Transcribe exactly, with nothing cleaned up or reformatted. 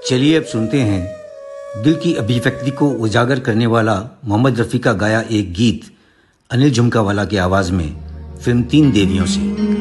चलिए अब सुनते हैं दिल की अभिव्यक्ति को उजागर करने वाला मोहम्मद रफ़ी का गाया एक गीत अनिल झुमकावाला की आवाज़ में फिल्म तीन देवियों से।